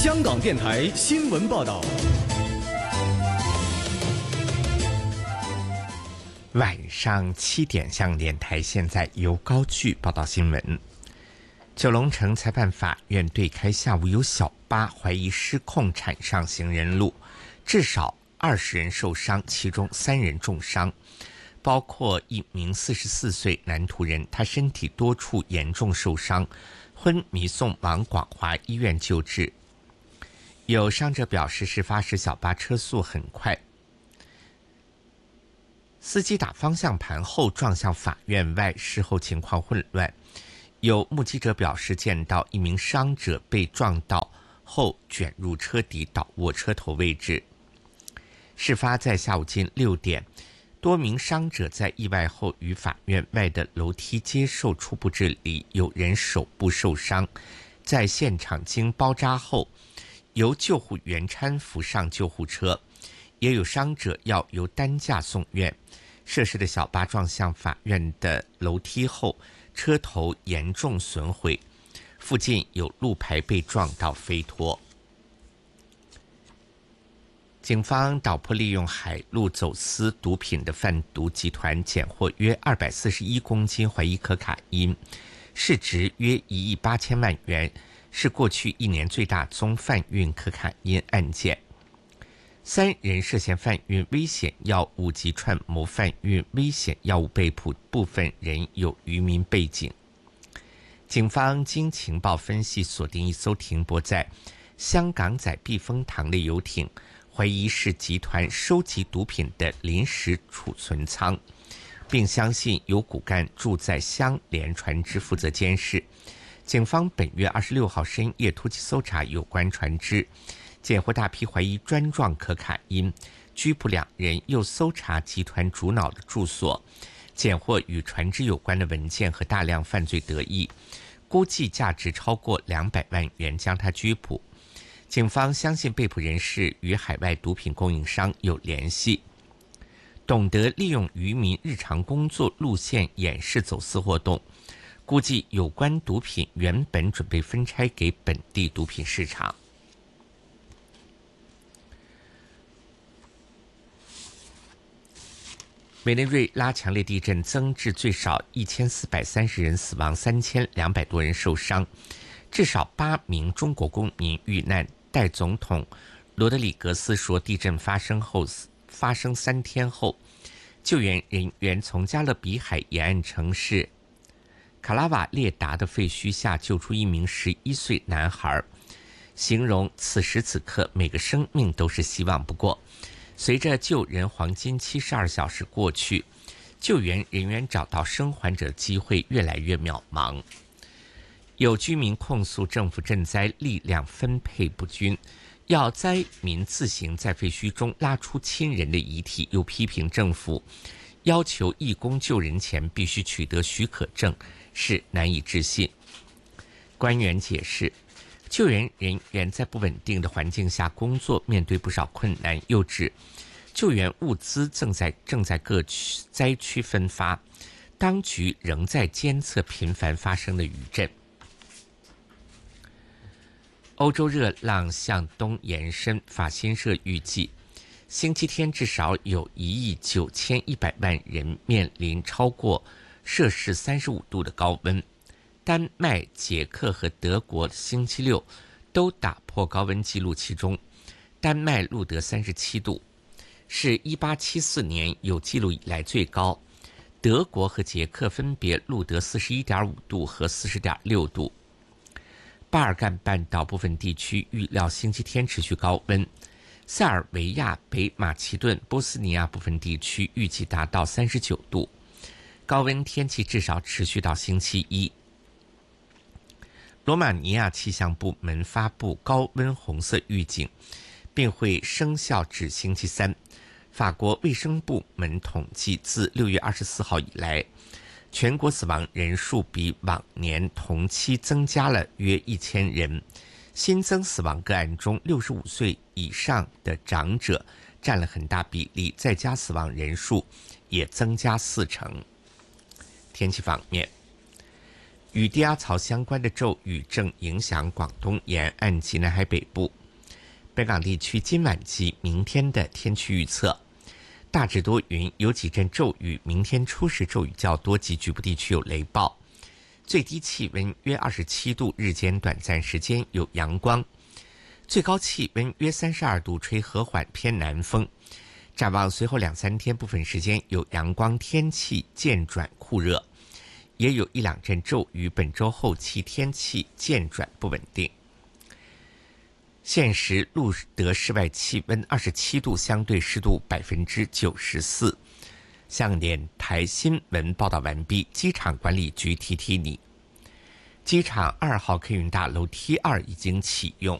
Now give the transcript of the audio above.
香港电台新闻报道。 晚上7点，香港电台现在由高炬报道新闻。九龙城裁判法院对开下午有小巴怀疑失控铲上行人路，至少20人受伤，其中3人重伤，包括一名44岁男途人，他身体多处严重受伤，昏迷送往广华医院救治。有伤者表示，事发时小巴车速很快，司机打方向盘后撞向法院外，事后情况混乱。有目击者表示，见到一名伤者被撞倒后卷入车底，倒卧车头位置。事发在下午近6点，多名伤者在意外后于法院外的楼梯接受初步治理，有人手部受伤，在现场经包扎后，由救护员搀扶上救护车，也有伤者要由担架送院。涉事的小巴撞向法院的楼梯后，车头严重损毁，附近有路牌被撞到飞脱。警方捣破利用海路走私毒品的贩毒集团，检获约241公斤怀疑可卡因，市值约1亿8千万元，是过去1年最大宗贩运可卡因案件。3人涉嫌贩运危险药物及串谋贩运危险药物被捕，部分人有渔民背景。警方经情报分析，锁定一艘停泊在香港仔避风塘的游艇，怀疑是集团收集毒品的临时储存仓，并相信有骨干住在相连船只负责监视。警方本月26号深夜突击搜查有关船只，检获大批怀疑砖状可卡因，拘捕2人，又搜查集团主脑的住所，检获与船只有关的文件和大量犯罪得益，估计价值超过200万元，将他拘捕。警方相信被捕人士与海外毒品供应商有联系，懂得利用渔民日常工作路线掩饰走私活动，估计有关毒品原本准备分拆给本地毒品市场。委内瑞拉强烈地震增至最少1430人死亡，3200多人受伤，至少8名中国公民遇难。代总统罗德里格斯说，地震发生3天后，救援人员从加勒比海沿岸城市卡拉瓦列达的废墟下救出一名11岁男孩，形容此时此刻每个生命都是希望。不过随着救人黄金72小时过去，救援人员找到生还者的机会越来越渺茫。有居民控诉政府赈灾力量分配不均，要灾民自行在废墟中拉出亲人的遗体，又批评政府要求义工救人前必须取得许可证是难以置信。官员解释，救援人员在不稳定的环境下工作，面对不少困难，又指救援物资正在各灾区分发，当局仍在监测频繁发生的余震。欧洲热浪向东延伸，法新社预计星期天至少有1亿9100万人面临超过摄氏35度的高温。丹麦、捷克和德国星期六都打破高温纪录，其中丹麦录得37度，是1874年有记录以来最高。德国和捷克分别录得41.5度和40.6度。巴尔干半岛部分地区预料星期天持续高温，塞尔维亚、北马其顿、波斯尼亚部分地区预计达到39度，高温天气至少持续到星期一。罗马尼亚气象部门发布高温红色预警，并会生效至星期三。法国卫生部门统计，自6月24号以来，全国死亡人数比往年同期增加了约1000人。新增死亡个案中，65岁以上的长者占了很大比例，在家死亡人数也增加40%。天气方面， 与低压槽相关的骤雨正影响广东沿岸及南海北部。本港地区今晚及明天的天气预测：大致多云，有几阵骤雨，明天初时骤雨较多及局部地区有雷暴。最低气温约27度，日间短暂时间有阳光，最高气温约32度，吹和缓偏南风。展望随后2-3天，部分时间有阳光，天气渐转酷热，也有1-2阵骤雨。本周后期天气渐转不稳定。现时录得室外气温27度，相对湿度94%。香港电台新闻报道完毕。机场管理局提提你，机场2号客运大楼 T2 已经启用，